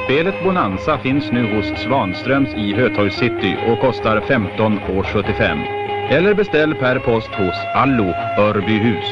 Spelet Bonanza finns nu hos Svanströms i Hötorgs City och kostar 15,75 €. Eller beställ per post hos Allo Örbyhus.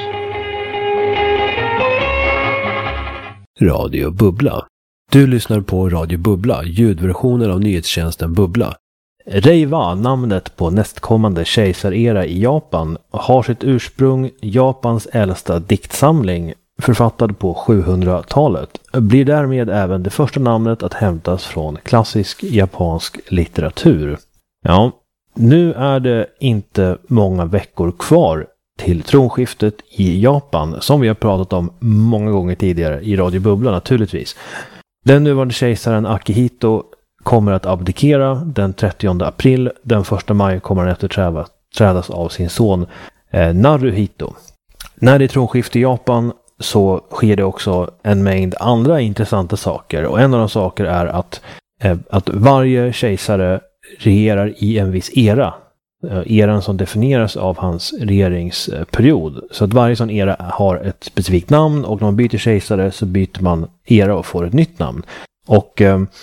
Radio Bubbla. Du lyssnar på Radio Bubbla, ljudversionen av nyhetstjänsten Bubbla. Reiwa, namnet på nästkommande kejsarera i Japan, har sitt ursprung Japans äldsta diktsamling, författad på 700-talet, blir därmed även det första namnet att hämtas från klassisk japansk litteratur. Ja, nu är det inte många veckor kvar till tronskiftet i Japan, som vi har pratat om många gånger tidigare i Radio Bubbla naturligtvis. Den nuvarande kejsaren Akihito kommer att abdikera den 30 april. Den 1 maj kommer han efterträdas av sin son Naruhito. När det är tronskifte i Japan så sker det också en mängd andra intressanta saker. Och en av de saker är att varje kejsare regerar i en viss era. Eran som definieras av hans regeringsperiod. Så att varje sån era har ett specifikt namn, och när man byter kejsare så byter man era och får ett nytt namn. Och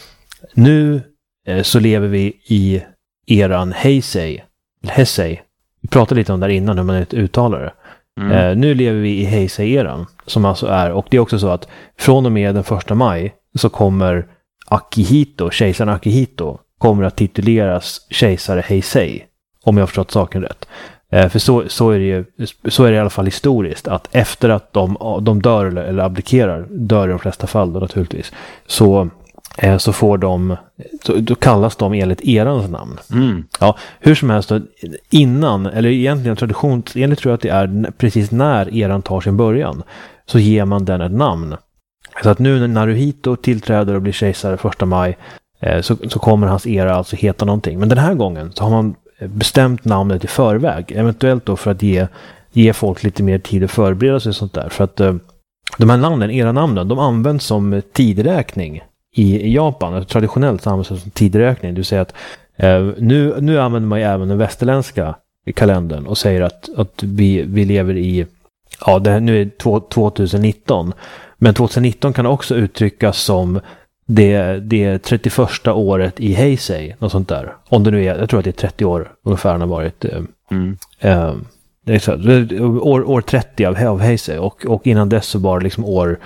nu så lever vi i eran Heisei. Vi pratade lite om det där innan hur man uttalar det. Nu lever vi i Heisei-eran, som alltså är, och det är också så att från och med den 1 maj så kommer Akihito, kejsaren Akihito, kommer att tituleras kejsare Heisei, om jag har förstått saken rätt. För så är det i alla fall historiskt, att efter att de dör eller abdikerar, dör i de flesta fall då naturligtvis, så får då kallas de enligt erans namn. Ja, hur som helst då, innan, eller egentligen traditionsenligt tror jag att det är precis när eran tar sin början, så ger man den ett namn. Så att nu när Naruhito tillträder och blir kejsare 1 maj så kommer hans era alltså heta någonting. Men den här gången så har man bestämt namnet i förväg, eventuellt då för att ge folk lite mer tid att förbereda sig och sånt där. För att de här namnen, era-namnen, de används som tidräkning i Japan. Traditionellt används som tidräkning. Du säger att nu använder man ju även den västerländska kalendern och säger att vi lever i, nu är 2019. Men 2019 kan också uttryckas som det 31:a året i Heisei, något sånt där. Om det nu är, jag tror att det är 30 år ungefär har varit det är så, år 30 av Heisei, och innan dess så var det liksom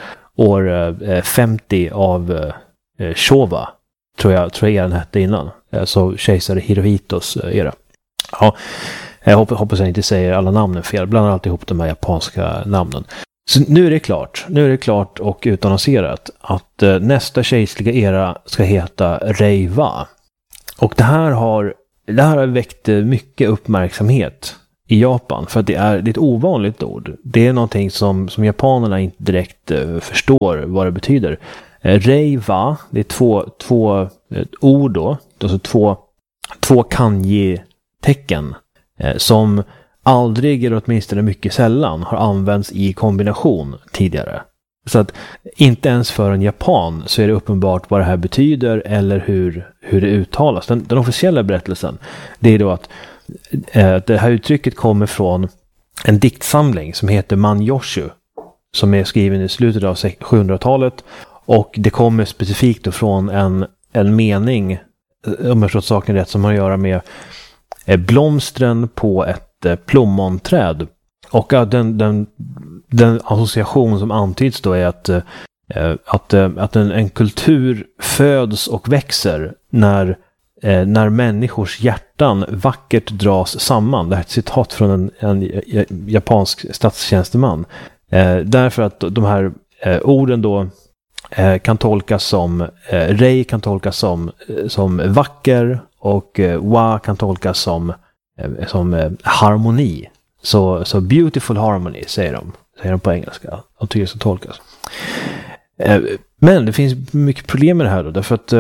år 50 av Showa, tror jag eran hette innan. Så kejsare Hirohitos era. Ja, jag hoppas jag inte säger alla namnen fel. Blandar alltid ihop de här japanska namnen. Så nu är det klart och utannonserat att nästa kejserliga era ska heta Reiwa. Och det här har väckt mycket uppmärksamhet i Japan, för att det är ett ovanligt ord. Det är någonting som japanerna inte direkt förstår vad det betyder. Reiwa, det är två ord då, alltså två kanji-tecken som aldrig, eller åtminstone mycket sällan, har använts i kombination tidigare. Så att inte ens för en japan så är det uppenbart vad det här betyder eller hur det uttalas. Den officiella berättelsen, det är då att det här uttrycket kommer från en diktsamling som heter Manyoshu, som är skriven i slutet av 700-talet, och det kommer specifikt då från en mening, om jag har förstått saken rätt, som har att göra med blomstren på ett plommonträd. Och den association som antyds då är att en kultur föds och växer när människors hjärtan vackert dras samman. Det här är ett citat från en japansk statstjänsteman. Därför att de här orden då kan tolkas som rei kan tolkas som vacker, och wa kan tolkas som harmoni. Så beautiful harmony säger de på engelska. Och tycker det ska tolkas. Men det finns mycket problem med det här då, därför att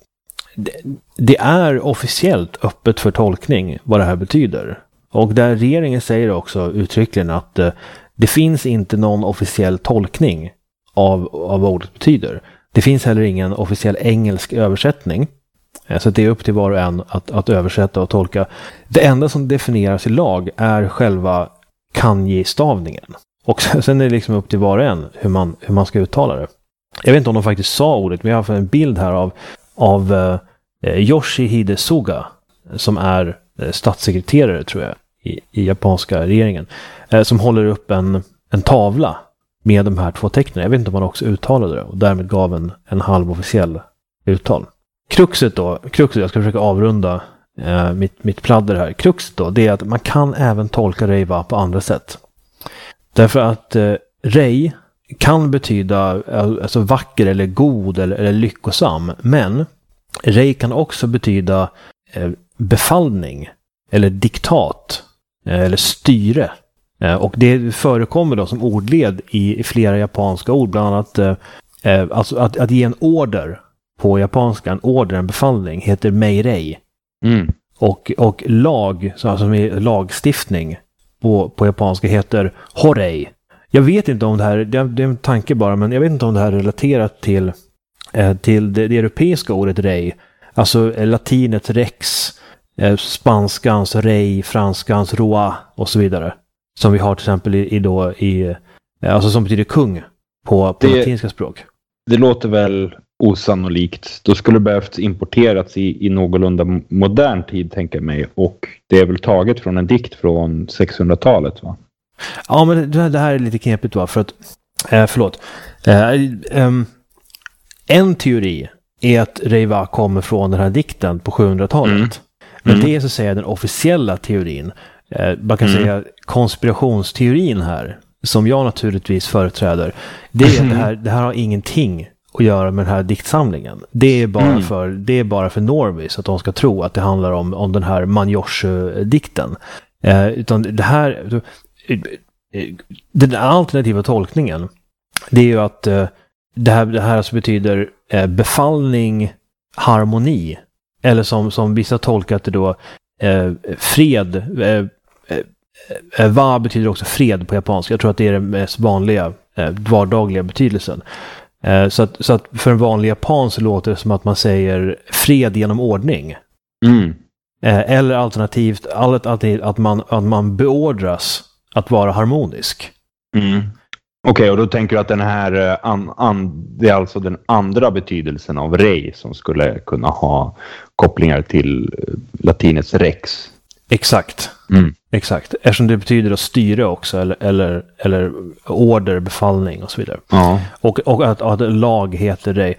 det är officiellt öppet för tolkning vad det här betyder. Och där regeringen säger också uttryckligen att det finns inte någon officiell tolkning av vad ordet betyder. Det finns heller ingen officiell engelsk översättning. Så det är upp till var och en att översätta och tolka. Det enda som definieras i lag är själva kanji-stavningen. Och sen är det liksom upp till var och en hur man ska uttala det. jag vet inte om de faktiskt sa ordet, men jag har en bild här av Yoshihide Suga, som är statssekreterare tror jag i japanska regeringen, som håller upp en tavla med de här 2 tecknen. Jag vet inte om man också uttalade det och därmed gav en halvofficiell uttal. Kruxet, jag ska försöka avrunda mitt pladder här. Kruxet då, det är att man kan även tolka Reiwa på andra sätt. Därför att Rei kan betyda alltså vacker eller god eller lyckosam, men Rei kan också betyda befallning eller diktat eller styre. Och det förekommer då som ordled i flera japanska ord, bland annat alltså att ge en order på japanska, en befallning heter meirei. Och lag, alltså med lagstiftning på japanska heter horei. Jag vet inte om det här, det är en tanke bara, men jag vet inte om det här är relaterat till det europeiska ordet rei, alltså latinets rex, spanskans rei, franskans roi och så vidare, som vi har till exempel alltså som betyder kung på latinska språk. Det låter väl osannolikt. Då skulle det behövt importerats i någorlunda modern tid, tänker jag mig. Och det är väl taget från en dikt från 600-talet, va? Ja, men det här är lite knepigt, va? För att, en teori är att Reiwa kommer från den här dikten på 700-talet. Men det är så att säga den officiella teorin. Man kan säga konspirationsteorin här, som jag naturligtvis företräder. Det är att det här har ingenting att göra med den här diktsamlingen. Det är bara för Norvis att de ska tro att det handlar om den här Manyoshi-dikten. Utan det här, den alternativa tolkningen, det är ju att det här alltså betyder befallning, harmoni, eller som vissa tolkat det då, fred. Va betyder också fred på japanska. Jag tror att det är den mest vanliga vardagliga betydelsen. Så att för en vanlig japan så låter det som att man säger fred genom ordning. Eller alternativt att man beordras att vara harmonisk. Okej, och då tänker du att den här det är alltså den andra betydelsen av rei som skulle kunna ha kopplingar till latinets rex. Exakt. Exakt. Eftersom det betyder att styra också, eller order, befallning och så vidare. Ja. Och att lag heter rei.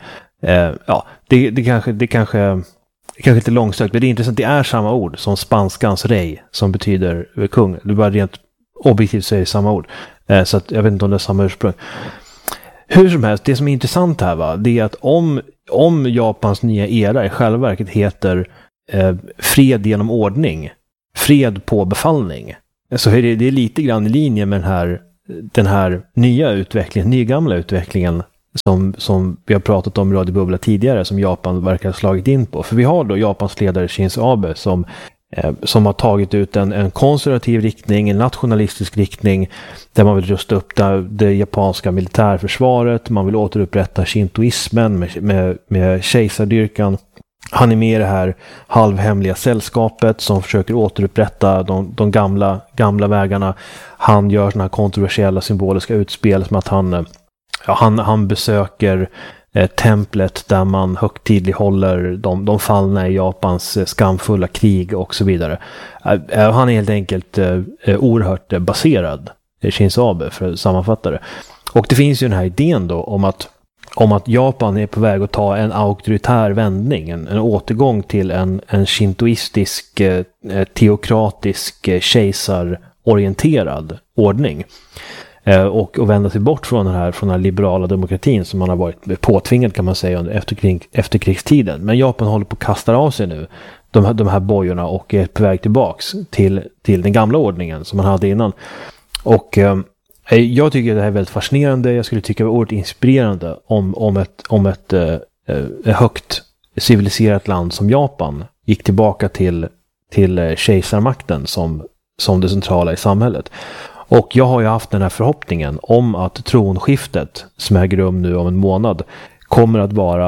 Det kanske är lite långsökt, men det är intressant. Det är samma ord som spanskans rei, som betyder kung. Det är bara rent objektivt säger samma ord. Så att jag vet inte om det är samma ursprung. Hur som helst, det som är intressant här, va, det är att om Japans nya era i själva verket heter fred genom ordning, fred på befallning, så är det lite grann i linje med den här nygamla utvecklingen som vi har pratat om i Radio Bubbla tidigare, som Japan verkar ha slagit in på. För vi har då Japans ledare Shinzo Abe som har tagit ut en konservativ riktning, en nationalistisk riktning, där man vill rusta upp det japanska militärförsvaret, man vill återupprätta shintoismen med kejsardyrkan. Han är med i det här halvhemliga sällskapet som försöker återupprätta de gamla vägarna. Han gör såna här kontroversiella symboliska utspel, som att han besöker templet där man högtidlighåller de fallna i Japans skamfulla krig och så vidare. Han är helt enkelt oerhört baserad, Shinzo Abe, för att sammanfatta det. Och det finns ju den här idén då om att Japan är på väg att ta en auktoritär vändning, en återgång till en shintoistisk, teokratisk, kejsarorienterad ordning. Och vända sig bort från den här liberala demokratin som man har varit påtvingad, kan man säga, under efterkrigstiden. Men Japan håller på att kasta av sig nu de här bojorna och är på väg tillbaks till den gamla ordningen som man hade innan. Och jag tycker det här är väldigt fascinerande. Jag skulle tycka det var oerhört inspirerande om ett högt civiliserat land som Japan gick tillbaka till kejsarmakten som det centrala i samhället. Och jag har ju haft den här förhoppningen om att tronskiftet som äger rum nu om en månad kommer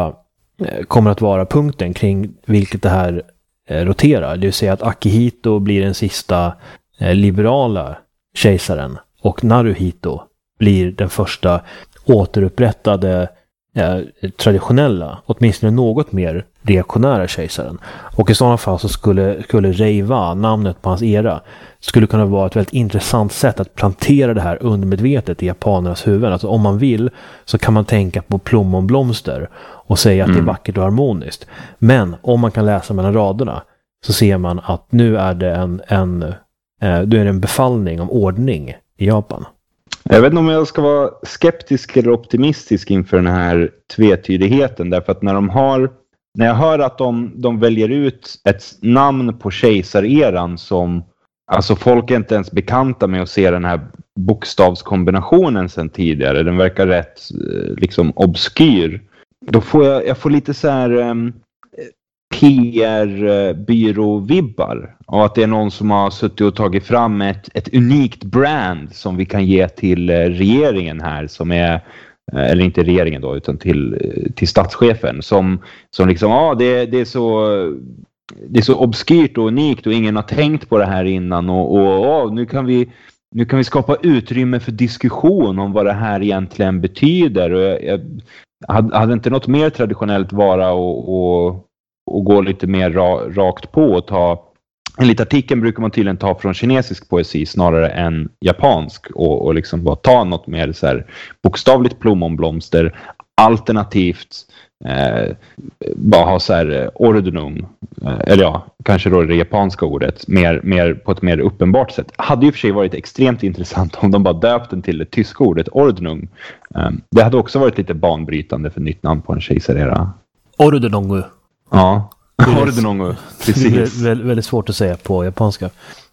att vara punkten kring vilket det här roterar. Det vill säga att Akihito blir den sista liberala kejsaren och Naruhito blir den första återupprättade traditionella, åtminstone något mer reaktionära kejsaren. Och i sådana fall så skulle Reiwa, namnet på hans era, skulle kunna vara ett väldigt intressant sätt att plantera det här undermedvetet i japanernas huvuden. Alltså om man vill så kan man tänka på plommonblomster och säga att det är vackert och harmoniskt. Men om man kan läsa mellan raderna så ser man att nu är det en befallning om ordning i Japan. Jag vet inte om jag ska vara skeptisk eller optimistisk inför den här tvetydigheten. Därför att när jag hör att de väljer ut ett namn på kejsareran som, alltså folk är inte ens bekanta med att se den här bokstavskombinationen sen tidigare. Den verkar rätt liksom obskyr. Då får jag får lite så här PR-byrå-vibbar. Och att det är någon som har suttit och tagit fram ett unikt brand som vi kan ge till regeringen här, som är, eller inte regeringen då, utan till statschefen som liksom, det är så obskyrt och unikt och ingen har tänkt på det här innan och nu kan vi skapa utrymme för diskussion om vad det här egentligen betyder. Och jag hade inte något mer traditionellt vara och gå lite mer rakt på och ta. Enligt artikeln brukar man tydligen ta från kinesisk poesi snarare än japansk och liksom bara ta något mer så här bokstavligt plommonblomster, alternativt bara ha så här ordnung, eller ja, kanske då det japanska ordet mer på ett mer uppenbart sätt. Hade ju för sig varit extremt intressant om de bara döpt den till det tyska ordet ordnung. Det hade också varit lite banbrytande för nytt namn på en kejsarera. Ordnung. Ja. Ordnung, precis. Väldigt svårt att säga på japanska.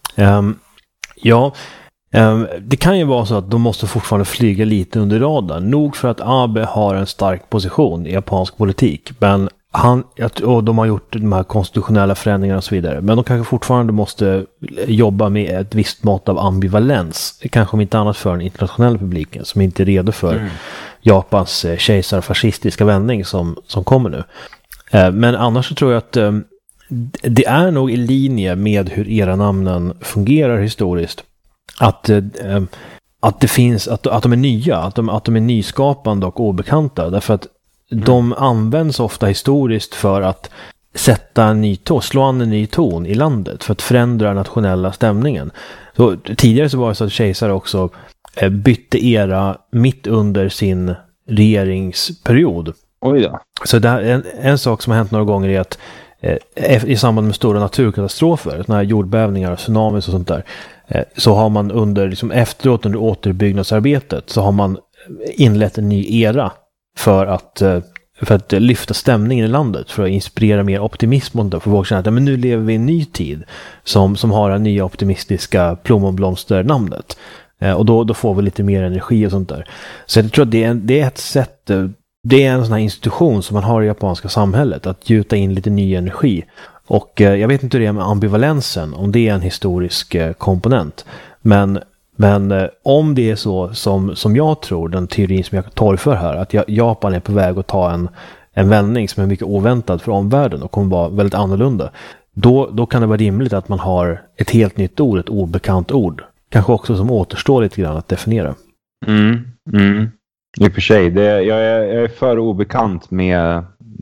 Det kan ju vara så att de måste fortfarande flyga lite under radarn. Nog för att Abe har en stark position i japansk politik. Men och de har gjort de här konstitutionella förändringarna och så vidare. Men de kanske fortfarande måste jobba med ett visst mått av ambivalens. Kanske om inte annat för den internationella publiken som inte är redo för Japans kejsarfascistiska vändning som kommer nu. Men annars så tror jag att det är nog i linje med hur era namnen fungerar historiskt. Att det finns, att de är nya, att de är nyskapande och obekanta. Därför att de används ofta historiskt för att sätta en ny ton, slå an en ny ton i landet. För att förändra den nationella stämningen. Så, tidigare så var det så att kejsare också bytte era mitt under sin regeringsperiod. Oj då. Så det här, en sak som har hänt några gånger är att i samband med stora naturkatastrofer, såna här jordbävningar, tsunamis och sånt där, så har man under återbyggnadsarbetet så har man inlett en ny era för att lyfta stämningen i landet, för att inspirera mer optimism och för folk känner att men nu lever vi i en ny tid som har en nya optimistiska plommonblomster-namnet. Och då får vi lite mer energi och sånt där. Så jag tror att det är ett sätt. Det är en sån här institution som man har i japanska samhället, att gjuta in lite ny energi. Och jag vet inte hur det är med ambivalensen, om det är en historisk komponent. Men om det är så som jag tror, den teorin som jag torgför här, att Japan är på väg att ta en vändning som är mycket oväntad för omvärlden och kommer vara väldigt annorlunda. Då kan det vara rimligt att man har ett helt nytt ord, ett obekant ord. Kanske också som återstår lite grann att definiera. I och för sig, jag är för obekant med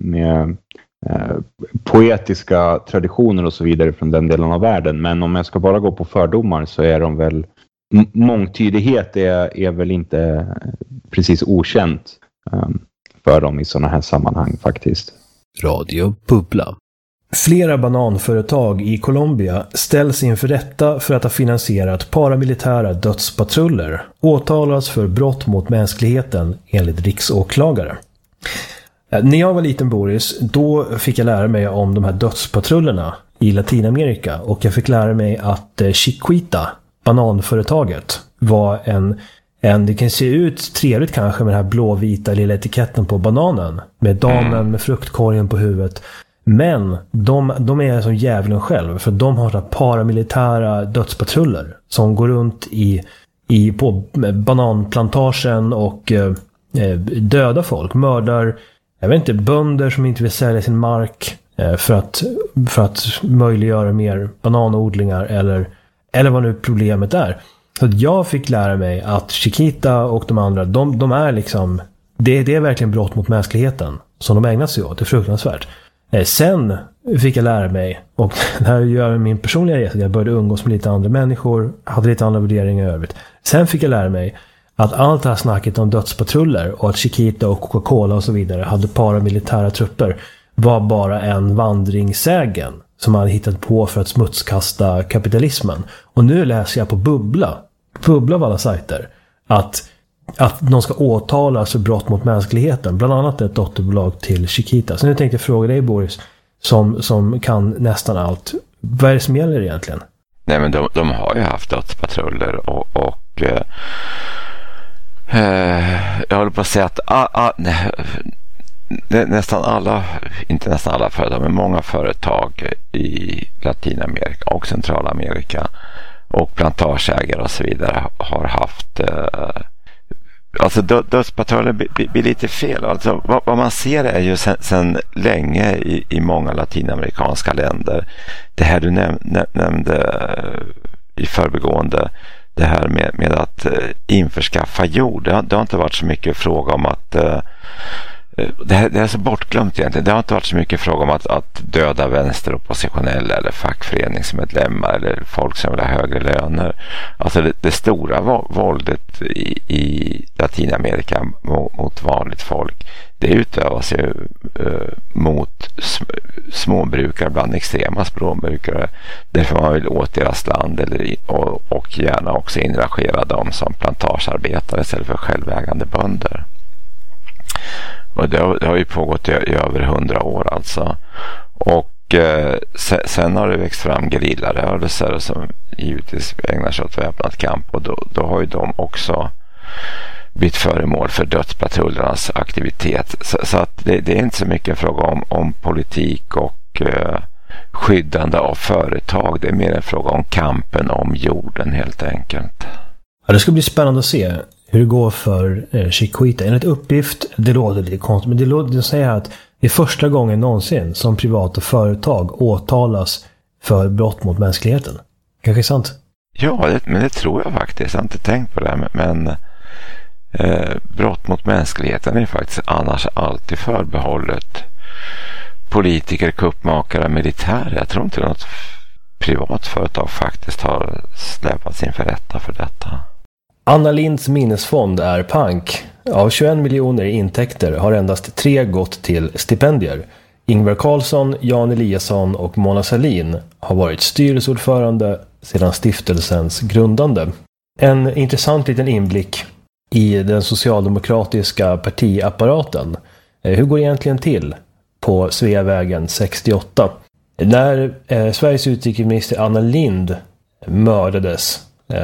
poetiska traditioner och så vidare från den delen av världen. Men om jag ska bara gå på fördomar så är de väl, mångtydighet är väl inte precis okänt för dem i sådana här sammanhang faktiskt. Radio Bubbla. Flera bananföretag i Colombia ställs inför rätta för att ha finansierat paramilitära dödspatruller, åtalas för brott mot mänskligheten enligt riksåklagare. När jag var liten, Boris, då fick jag lära mig om de här dödspatrullerna i Latinamerika, och jag fick lära mig att Chiquita, bananföretaget, var det kan se ut trevligt kanske med den här blåvita lilla etiketten på bananen, med damen med fruktkorgen på huvudet. Men de är som djävulen själv, för de har paramilitära dödspatruller som går runt på bananplantagen och dödar folk, mördar, jag vet inte, bönder som inte vill sälja sin mark för att möjliggöra mer bananodlingar eller vad nu problemet är. Så att jag fick lära mig att Chiquita och de andra, de är liksom, Det är verkligen brott mot mänskligheten som de ägnar sig åt. Det är fruktansvärt. Sen fick jag lära mig, och det här gör min personliga resa, jag började umgås med lite andra människor, hade lite andra värderingar i övrigt. Sen fick jag lära mig att allt det här snacket om dödspatruller och att Chiquita och Coca-Cola och så vidare hade paramilitära trupper var bara en vandringssägen som man hade hittat på för att smutskasta kapitalismen. Och nu läser jag på Bubbla av alla sajter, att de ska åtalas för brott mot mänskligheten, bland annat ett dotterbolag till Chiquita. Så nu tänkte jag fråga dig, Boris, som kan nästan allt. Vad är det som gäller egentligen? Nej, men de har ju haft dödspatruller och jag håller på att säga att nästan alla, inte nästan alla företag, men många företag i Latinamerika och Centralamerika och plantageägare och så vidare har haft alltså dödspatruller blir lite fel. Alltså vad man ser är ju sen länge i många latinamerikanska länder, det här du nämnde i förbigående, det här med att införskaffa jord, det har inte varit så mycket fråga om att det är så bortglömt egentligen. Det har inte varit så mycket fråga om att döda vänsteroppositionella eller fackföreningsmedlemmar eller folk som vill ha högre löner. Alltså det stora våldet i Latinamerika mot vanligt folk, det utövas ju mot småbrukare, bland extrema småbrukare, därför man vill åt deras land och gärna också inrangera dem som plantagearbetare istället för självägande bönder. Och det har ju pågått i över 100 år alltså. Och sen har det växt fram gerillarörelser som givetvis ägnar sig åt väpnad kamp, och då har ju de också blivit föremål för dödspatrullernas aktivitet. Så att det är inte så mycket en fråga om politik och skyddande av företag. Det är mer en fråga om kampen om jorden helt enkelt. Ja, det ska bli spännande att se hur det går för Chiquita. Enligt uppgift, det låter lite konstigt, men det säger att det är första gången någonsin som privata företag åtalas för brott mot mänskligheten. Kanske sant? Ja, men det tror jag faktiskt. Jag har inte tänkt på det. Men brott mot mänskligheten är faktiskt annars alltid förbehållet politiker, kuppmakare, militärer. Jag tror inte något privat företag faktiskt har släpats inför rätta för detta. Anna Lindhs minnesfond är pank. Av 21 miljoner i intäkter har endast 3 gått till stipendier. Ingvar Carlsson, Jan Eliasson och Mona Sahlin har varit styrelseordförande sedan stiftelsens grundande. En intressant liten inblick i den socialdemokratiska partiapparaten. Hur går det egentligen till på Sveavägen 68? När Sveriges utrikesminister Anna Lindh mördades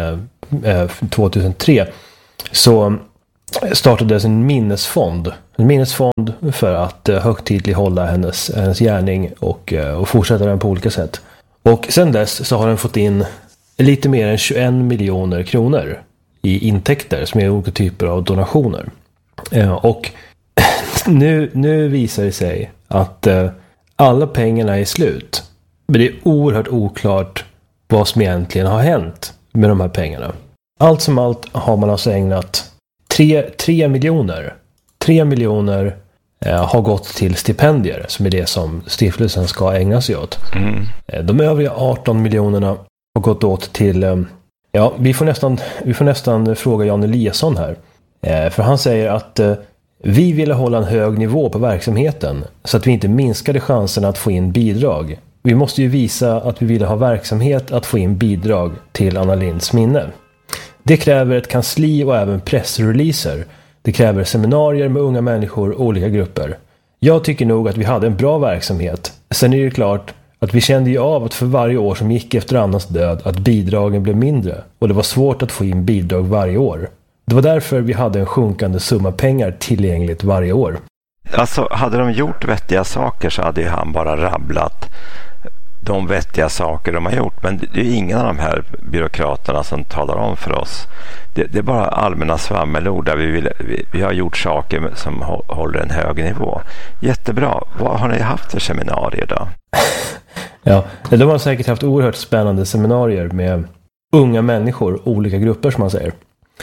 2003 så startades en minnesfond för att högtidlighålla hennes gärning och fortsätta den på olika sätt. Och sen dess så har den fått in lite mer än 21 miljoner kronor i intäkter som är olika typer av donationer. Och nu visar det sig att alla pengarna är slut. Men det är oerhört oklart vad som egentligen har hänt med de här pengarna. Allt som allt har man alltså ägnat 3 miljoner. 3 miljoner har gått till stipendier, som är det som stiftelsen ska ägna sig åt. De övriga 18 miljonerna har gått åt till... vi får nästan fråga Jan Eliasson här. För han säger att vi ville hålla en hög nivå på verksamheten så att vi inte minskade chansen att få in bidrag. Vi måste ju visa att vi ville ha verksamhet att få in bidrag till Anna Lindhs minne. Det kräver ett kansli och även pressreleaser. Det kräver seminarier med unga människor och olika grupper. Jag tycker nog att vi hade en bra verksamhet. Sen är det klart att vi kände ju av att för varje år som gick efter Annas död att bidragen blev mindre. Och det var svårt att få in bidrag varje år. Det var därför vi hade en sjunkande summa pengar tillgängligt varje år. Alltså, hade de gjort vettiga saker så hade ju han bara rabblat de vettiga saker de har gjort. Men det är ingen av de här byråkraterna som talar om för oss. Det är bara allmänna svammelord där vi har gjort saker som håller en hög nivå. Jättebra. Vad har ni haft för seminarier då? Ja, de har säkert haft oerhört spännande seminarier med unga människor, olika grupper som man säger.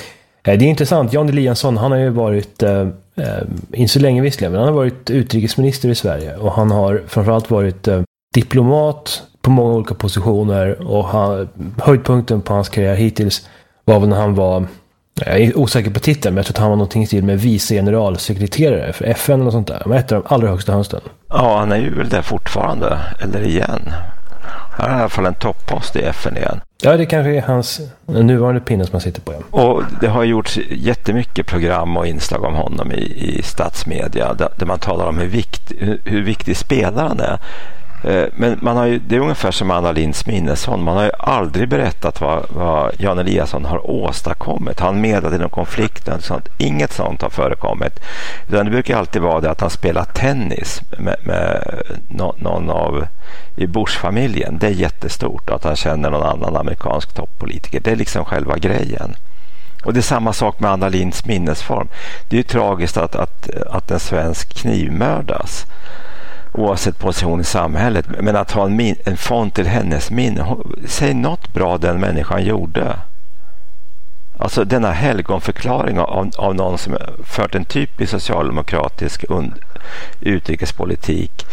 Det är intressant. Jan Eliasson, han har ju varit, inte så länge visserligen, men han har varit utrikesminister i Sverige. Och han har framförallt varit diplomat på många olika positioner. Och höjdpunkten på hans karriär hittills var väl när han var, jag är osäker på titeln, men jag tror att han var någonting till med vice generalsekreterare för FN eller sånt där. Han var ett av de allra högsta hösten. Ja, han är ju väl där fortfarande, eller igen. Han har i alla fall en toppost i FN igen. Ja, det kanske är hans nuvarande pinne som han sitter på. Ja. Och det har gjorts jättemycket program och inslag om honom i statsmedia där man talar om hur viktig spelare han är. Men det är ungefär som Anna Lindhs Minnesson. Man har ju aldrig berättat vad Jan Eliasson har åstadkommit. Han medlade inom konflikten. Sånt. Inget sånt har förekommit. Utan det brukar alltid vara det att han spelar tennis med någon i Bush-familjen. Det är jättestort att han känner någon annan amerikansk toppolitiker. Det är liksom själva grejen. Och det är samma sak med Anna Lindhs minnesform. Det är ju tragiskt att en svensk knivmördas. Oavsett position i samhället. Men att ha en fond till hennes minne. Säg något bra den människan gjorde. Alltså denna helgonförklaring av någon som fört en typisk socialdemokratisk utrikespolitik.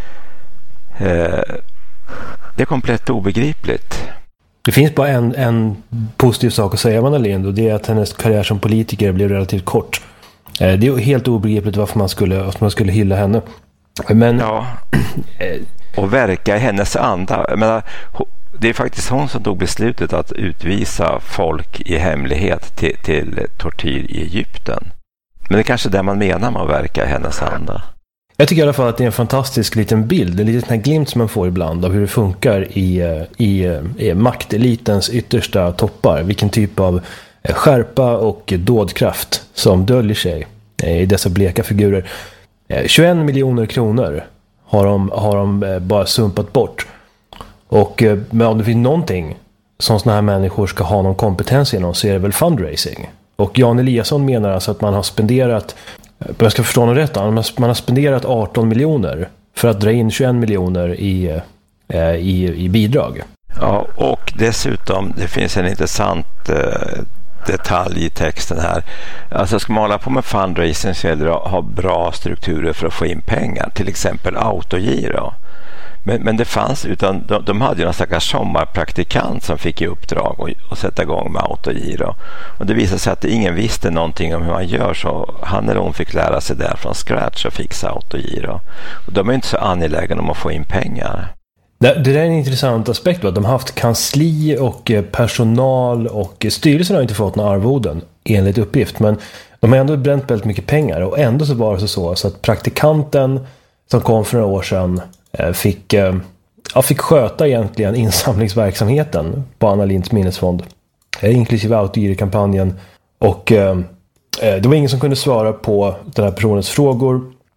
Det är komplett obegripligt. Det finns bara en positiv sak att säga om Anna Lindh, och det är att hennes karriär som politiker blev relativt kort. Det är helt obegripligt varför man skulle hylla henne. Men ja, och verka i hennes anda. Jag menar, det är faktiskt hon som tog beslutet att utvisa folk i hemlighet till tortyr i Egypten. Men det är kanske det man menar med att verka i hennes anda. Jag tycker i alla fall att det är en fantastisk liten bild, en liten glimt som man får ibland av hur det funkar i maktelitens yttersta toppar. Vilken typ av skärpa och dådkraft som döljer sig i dessa bleka figurer. 21 miljoner kronor har de bara sumpat bort. Och men om det finns någonting som såna här människor ska ha någon kompetens inom, så är det väl fundraising. Och Jan Eliasson menar alltså att man har spenderat, jag ska förstå något rätt, man har spenderat 18 miljoner för att dra in 21 miljoner i bidrag. Ja, och dessutom det finns en intressant detalj i texten här. Alltså ska man hålla på med fundraising så gäller det att ha bra strukturer för att få in pengar. Till exempel autogiro. Men det fanns, utan de hade ju någon stackars sommarpraktikant som fick i uppdrag att sätta igång med autogiro. Och det visade sig att ingen visste någonting om hur man gör, så han eller hon fick lära sig där från scratch och fixa autogiro. Och de är inte så angelägna om att få in pengar. Det där är en intressant aspekt, att de har haft kansli och personal, och styrelsen har inte fått några arvoden enligt uppgift, men de har ändå bränt väldigt mycket pengar, och ändå så var det så att praktikanten som kom för några år sedan fick sköta egentligen insamlingsverksamheten på Anna Lindhs minnesfond, inklusive autogiro-kampanjen, och det var ingen som kunde svara på den här personens frågor.